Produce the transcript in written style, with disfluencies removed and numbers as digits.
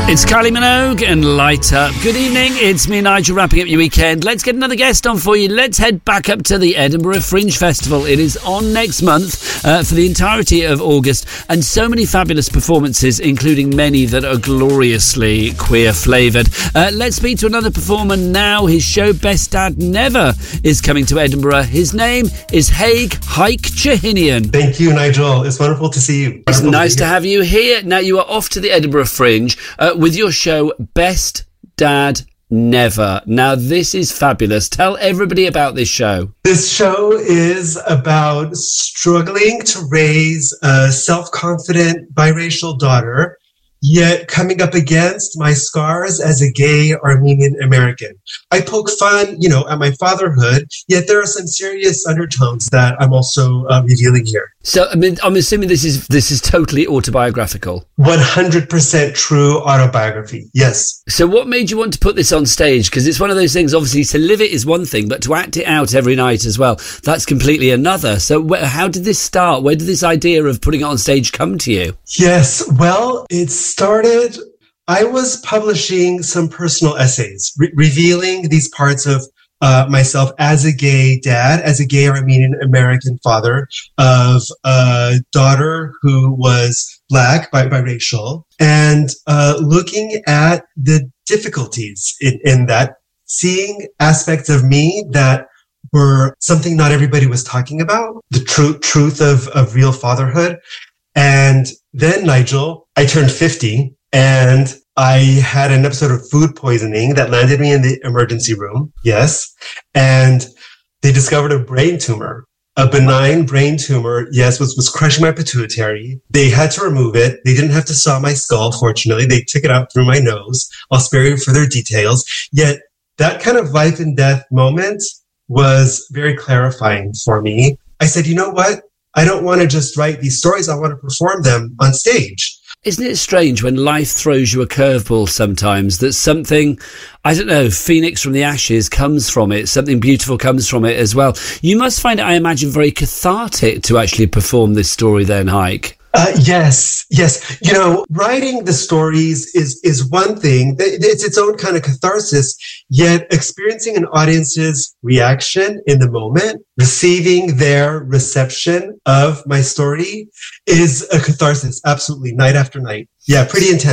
It's Kylie Minogue and Light Up. Good evening, it's me, Nigel, wrapping up your weekend. Let's get another guest on for you. Let's head back up to the Edinburgh Fringe Festival. It is on next month for the entirety of August, and so many fabulous performances, including many that are gloriously queer-flavoured. Let's speak to another performer now. His show, Best Dad Never, is coming to Edinburgh. His name is Haig Chahinian. Thank you, Nigel. It's wonderful to see you. It's nice to have you here. Now, you are off to the Edinburgh Fringe with your show, Best Dad Never. Now, this is fabulous. Tell everybody about this show. This show is about struggling to raise a self-confident biracial daughter, yet coming up against my scars as a gay Armenian American. I poke fun, at my fatherhood, yet there are some serious undertones that I'm also revealing here. So, I'm assuming this is totally autobiographical. 100% true autobiography, yes. So what made you want to put this on stage? Because it's one of those things, obviously, to live it is one thing, but to act it out every night as well, that's completely another. So how did this start? Where did this idea of putting it on stage come to you? Yes, well, it started... I was publishing some personal essays, revealing these parts of myself as a gay dad, as a gay Armenian American father of a daughter who was Black, biracial, and looking at the difficulties in that, seeing aspects of me that were something not everybody was talking about, the truth of real fatherhood. And then, Nigel, I turned 50. And I had an episode of food poisoning that landed me in the emergency room. Yes. And they discovered a brain tumor, a benign brain tumor. Yes, was crushing my pituitary. They had to remove it. They didn't have to saw my skull, fortunately. They took it out through my nose. I'll spare you further details. Yet that kind of life and death moment was very clarifying for me. I said, you know what? I don't want to just write these stories. I want to perform them on stage. Isn't it strange when life throws you a curveball sometimes, that something, I don't know, phoenix from the ashes comes from it, something beautiful comes from it as well. You must find it, I imagine, very cathartic to actually perform this story then, Haig. Yes. Writing the stories is one thing. It's its own kind of catharsis, yet experiencing an audience's reaction in the moment, receiving their reception of my story is a catharsis, absolutely, night after night. Yeah, pretty intense.